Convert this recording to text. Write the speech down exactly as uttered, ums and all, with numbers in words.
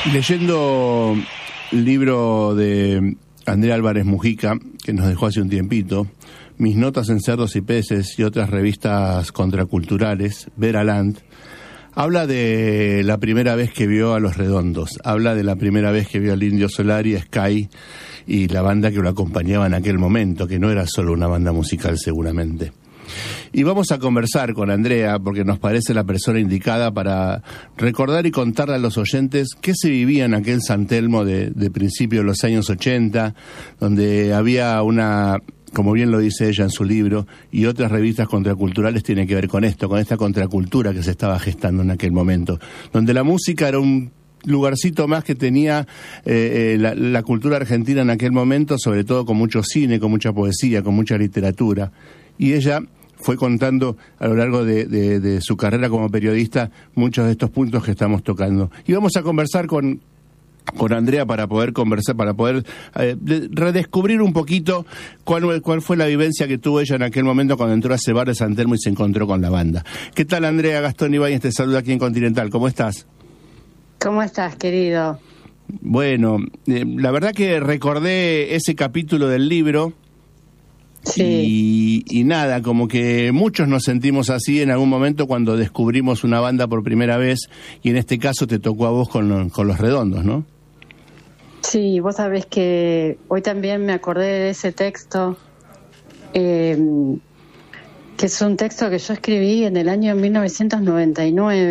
Leyendo el libro de Andrea Álvarez Mujica, que nos dejó hace un tiempito, Mis notas en cerdos y peces y otras revistas contraculturales, Vera Land, habla de la primera vez que vio a Los Redondos, habla de la primera vez que vio al Indio Solari, a Sky y la banda que lo acompañaba en aquel momento, que no era solo una banda musical seguramente. Y vamos a conversar con Andrea porque nos parece la persona indicada para recordar y contarle a los oyentes qué se vivía en aquel San Telmo de, de principios de los años ochenta, donde había una, como bien lo dice ella en su libro, y otras revistas contraculturales tienen que ver con esto, con esta contracultura que se estaba gestando en aquel momento, donde la música era un lugarcito más que tenía eh, eh, la, la cultura argentina en aquel momento, sobre todo con mucho cine, con mucha poesía, con mucha literatura. Y ella fue contando a lo largo de, de, de su carrera como periodista muchos de estos puntos que estamos tocando. Y vamos a conversar con, con Andrea para poder conversar, para poder eh, redescubrir un poquito cuál, cuál fue la vivencia que tuvo ella en aquel momento cuando entró a ese bar de San Telmo y se encontró con la banda. ¿Qué tal, Andrea? Gastón Ibáñez te saluda aquí en Continental. ¿Cómo estás? ¿Cómo estás, querido? Bueno, eh, la verdad que recordé ese capítulo del libro. Sí. Y, y nada, como que muchos nos sentimos así en algún momento cuando descubrimos una banda por primera vez, y en este caso te tocó a vos con, con Los Redondos, ¿no? Sí, vos sabés que hoy también me acordé de ese texto, eh, que es un texto que yo escribí en el año mil novecientos noventa y nueve.